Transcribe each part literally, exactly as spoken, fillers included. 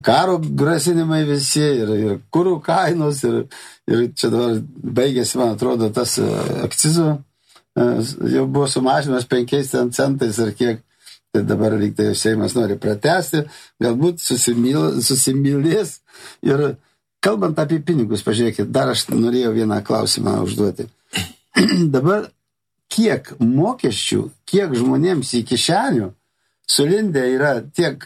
karo grasinimai visi, ir, ir kurų kainos, ir, ir čia dabar baigėsi, man atrodo, tas akcizų, jau buvo sumažinimas penkiais centais ar kiek, tai dabar lygtai Seimas nori pratęsti, galbūt susimil, susimilės. Ir kalbant apie pinigus, pažiūrėkit, dar aš norėjau vieną klausimą užduoti. Dabar kiek mokesčių, kiek žmonėms į kišenių sulindę yra tiek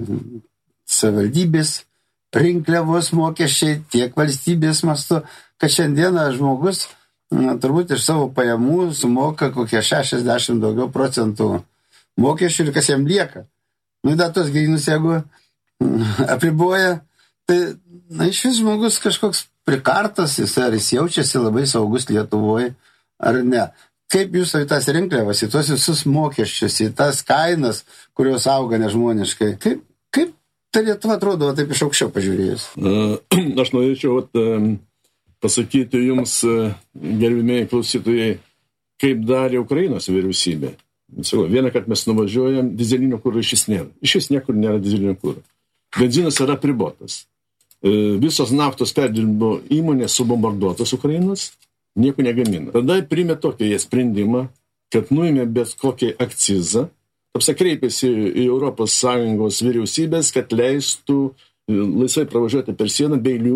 savivaldybės, rinkliavos mokesčiai, tiek valstybės mastu, kad šiandieną žmogus na, turbūt iš savo pajamų sumoka kokie šešiasdešimt daugiau procentų mokesčių ir kas jam lieka. Nu, dar tos grynus, jeigu apriboja, tai na, iš vis žmogus kažkoks prikartas, jis ar jis jaučiasi labai saugus Lietuvoje, ar ne. Kaip jūs į tas rinkliavas, į tos visus mokesčius, į tas kainas, kurios auga nežmoniškai, kaip, kaip ta Lietuva atrodo, taip iš aukščiau pažiūrėjus? Aš norėčiau vat, pasakyti jums, gerbimieji klausytojai, kaip darė Ukrainos vyriausybė. Vieną kartą mes nuvažiuojam, dizelinio kuro iš vis nėra. Iš vis niekur nėra dizelinio kuro. Benzinas yra pribotas. Visos naftos perdirbimo įmonės subombarduotos Ukrainos, nieko negamina. Tada priėmė tokį jie sprendimą, kad nuėmė bet kokį akcizą, apsa kreipėsi į Europos Sąjungos vyriausybės, kad leistų laisvai pravažiuoti per sieną be eilių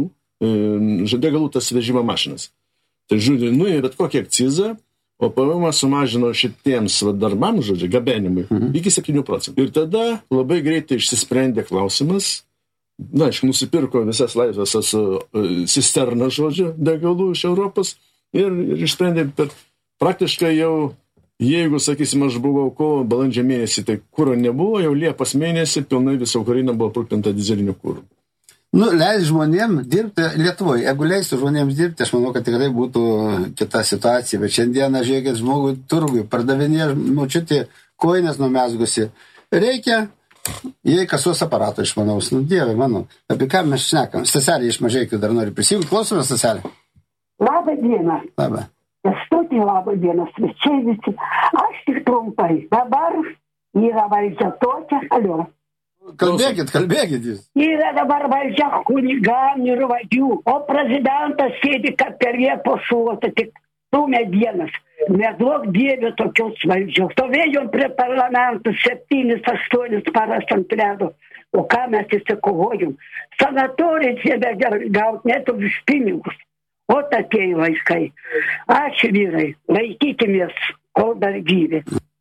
degalų tas vežimo mašinas. Tai žodžiu, nuėmė bet kokį akcizą, o P V M sumažino šitiems darbams, žodžiu, gabenimui, mhm. iki septynių procentų. Ir tada labai greitai išsisprendė klausimas, na, aišku, nusipirko visas laisvas cisternas, žodžiu, degalų iš Europos ir, ir išsprendė, bet praktiškai jau, jeigu, sakysim, aš buvau kovo, balandžio mėnesį, tai kuro nebuvo, jau Liepos mėnesį pilnai visa Ukraina buvo aprūpinta dizeliniu kuru. Nu, leis žmonėm dirbti Lietuvoje. Jeigu leistų žmonėms dirbti, aš manau, kad tikrai būtų kita situacija. Bet šiandieną, žiūrėkit, žmogui turgui pardavinė, mačiutė, koinės numesgusi. Reikia, jei kasos aparato išmanaus. Nu, Dieve mano, apie ką mes šnekam? Staselė iš Mažeikių dar nori prisijungti. Klausome, Staselė. Labą dieną. Labą. Kęstuti, labą dieną, svečiai visi. Aš tik trumpai. Dabar yra valdžia tokia. Alio. Kalbėkit, kalbėkit jūs. Yra dabar valdžia chuliganų ir vagių, o prezidentas sėdi kaip per Liepos šluotą, tik stumia dienas. Neduok Dievė tokios valdžios. Stovėjom prie parlamentų septynis, aštuonis paras ant ledo. O ką mes įsikovojom? Sanatorijas jėda gauti net už pinigus. O tokie vaikai. Ačiū vyrai, laikykimės, kol dar gyvi.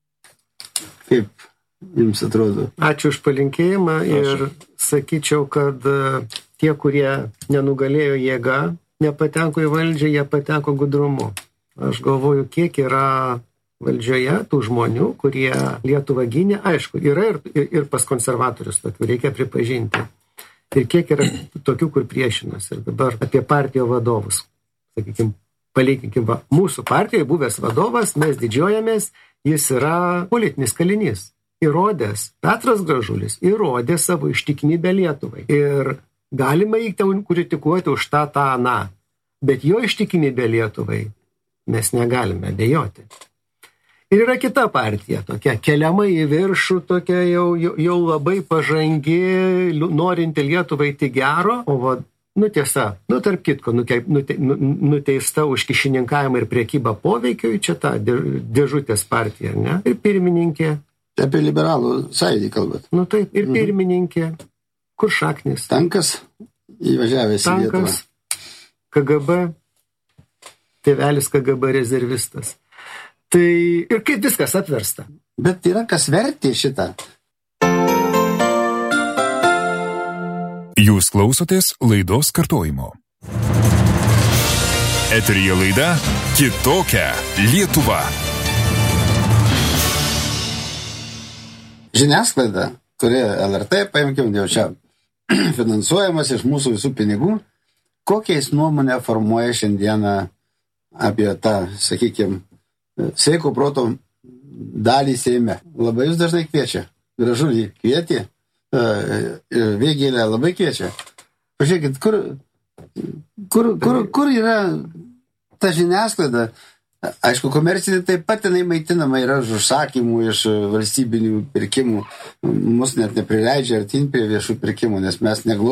Kaip jums atrodo? Ačiū už palinkėjimą ir sakyčiau, kad tie, kurie nenugalėjo jėga, nepatenko į valdžią, jie pateko gudrumu. Aš galvoju, kiek yra valdžioje tų žmonių, kurie Lietuvą gynė. Aišku, yra ir, ir, ir pas konservatorius tokių, reikia pripažinti. Ir kiek yra tokių, kur priešinas. Ir dabar apie partijų vadovus. Sakykime, palyginkim, va, mūsų partijoje buvęs vadovas, mes didžiuojamės, jis yra politinis kalinys. Įrodęs, Petras Gražulis įrodė savo ištikimybę Lietuvai. Ir galima jį ten kritikuoti už tą, tą, na. Bet jo ištikimybę Lietuvai mes negalime abejoti. Ir yra kita partija, tokia keliama į viršų, tokia jau, jau, jau labai pažangi, norinti Lietuvai tik gero, o va, nu tiesa, nu tarp kitko, nuke, nute, nuteista už kišininkavimą ir priekybą poveikiui, čia ta dėžutės partija, ne? Ir pirmininkė. Apie liberalų sąjūdį kalbat. Nu taip, ir pirmininkė. Kur šaknis? Tankas įvažiavęs į Lietuvą. Tankas, K G B, tėvelis K G B rezervistas. Tai ir kaip viskas atversta. Bet yra kas vertė šitą. Jūs klausotės laidos kartojimo. Eteryje laida Kitokia Lietuva. Žiniasklaida, kuri L R T, paimkim, jau čia finansuojamas iš mūsų visų pinigų, kokiais nuomonę formuoja šiandieną apie tą, sakykime, sveiko proto dalį Seime. Labai jūs dažnai kviečia. Gražulį kvietė, Vėgėlę labai kviečia. Pažiūrėkit, kur, kur, kur, kur yra ta žiniasklaida, Aišku, komercinė taip pat jinai maitinama yra iš užsakymų, iš valstybinių pirkimų. Mus net neprileidžia artin prie viešų pirkimų, nes mes neglo